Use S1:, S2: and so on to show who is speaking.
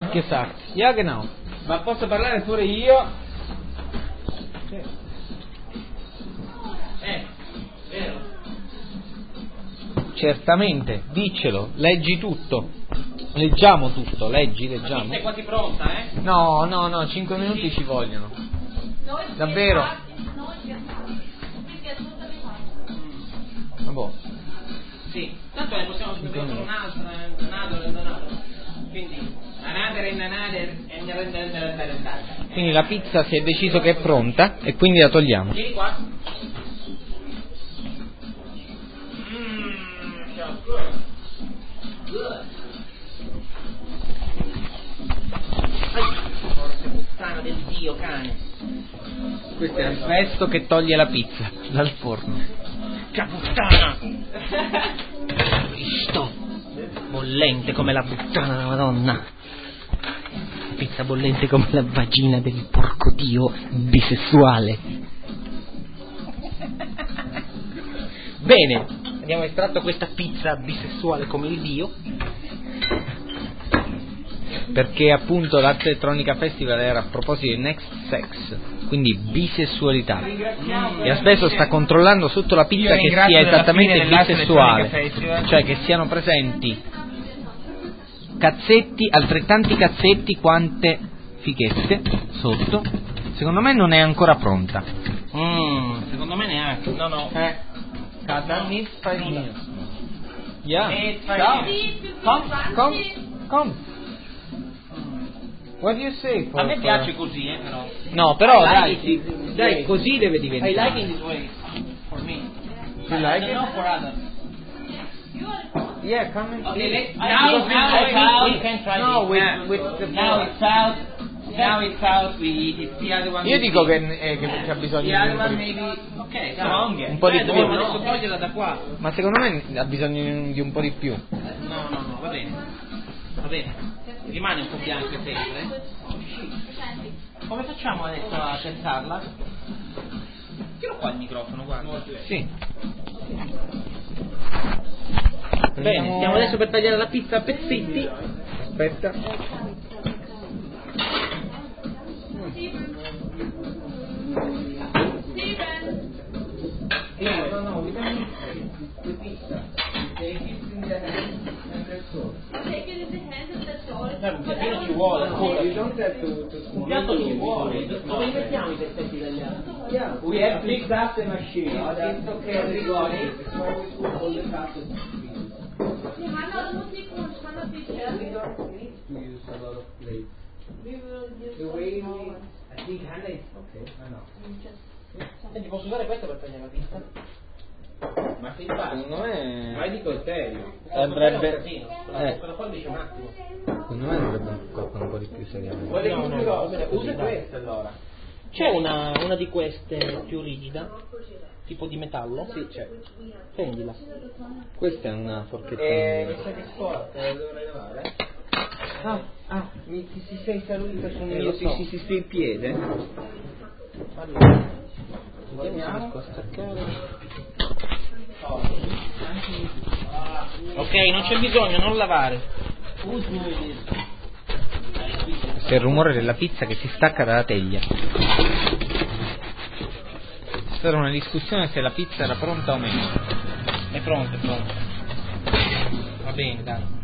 S1: gesagt. Ja, genau.
S2: Ma posso parlare pure io? Vero.
S1: Certamente, diccelo, leggi tutto. Leggiamo tutto, leggiamo.
S2: È quasi pronta, eh?
S1: No, 5 minuti ci vogliono. Davvero? Vabbè.
S2: Sì, tanto ne possiamo scrivere un'altra, quindi
S1: Quindi la pizza si è deciso che è pronta e quindi la togliamo.
S2: Vieni qua. Good. Porca puttana del Dio, cane.
S1: Questo è il resto che toglie la pizza dal forno.
S2: Che puttana! Cristo! Bollente come la puttana della Madonna. Pizza bollente come la vagina del porco Dio bisessuale. Bene, abbiamo estratto questa pizza bisessuale come il Dio.
S1: Perché appunto l'Arte Elettronica Festival era a proposito di Next Sex, quindi bisessualità. E adesso sta controllando sotto la pizza che sia esattamente bisessuale, cioè che siano presenti cazzetti, altrettanti cazzetti quante fichette sotto. Secondo me non è ancora pronta.
S2: Secondo me neanche. No.
S1: Cada needs 5 minutes. Yeah. Come. What do you say?
S2: A me piace così, però.
S1: No, però
S2: dai,
S1: così deve
S2: I
S1: diventare.
S2: like in this way. For me.
S1: You like
S2: I don't know for others.
S1: Yeah, come and
S2: Okay,
S1: see.
S2: now it's out. We can try
S1: No,
S2: this.
S1: with the
S2: Now it's out. Now it's out. We eat it. The other one.
S1: Io dico che c'ha bisogno
S2: The
S1: di
S2: other
S1: un
S2: one
S1: po' di...
S2: maybe. Ok, strong.
S1: Un po' di più.
S2: Dobbiamo adesso toglierla da qua.
S1: Ma secondo me ha bisogno di un po' di più.
S2: No, va bene. Va bene. Rimane un po' bianca sempre. Come facciamo adesso a testarla? Tiro qua il microfono, guarda.
S1: Sì.
S2: Bene, stiamo adesso per tagliare la pizza a pezzetti.
S1: Aspetta. No, we don't need the pizza. Take it in the hand and that's all.
S3: Take it in the hand and that's all.
S2: Un piattino ci vuole ancora.
S1: You don't have to
S2: Un piatto ci vuole. Dove li mettiamo i pezzetti tagliati?
S1: Yeah, we have fixed up the machine. It's okay, everybody. It's always put all the cuts.
S3: Die Hanna muss nicht und Hanna bitte.
S1: We don't need to use a lot of plates.
S3: We will use
S1: The way we... I think Hannah is okay. I know.
S2: Senti, posso usare questo per tagliare la pizza?
S1: Ma che fa? Secondo me...
S2: Vai di col serio.
S1: Andrebbe...
S2: Quella forbice un attimo.
S1: Secondo me dovrebbe qualcuno un po' di più seriamente.
S2: Usa questa allora. C'è una di queste più rigida? Tipo di metallo? Sì, c'è. Prendila.
S1: Questa è una forchetta.
S2: Mi sa che è forte, dovrei lavare.
S1: Ti sei salito sul
S2: lo so.
S1: il piede?
S2: Allora, vediamo. Ok, non c'è bisogno, non lavare.
S1: Questo è il rumore della pizza che si stacca dalla teglia. Questa era una discussione se la pizza era pronta o meno.
S2: È pronta. Va bene, dai.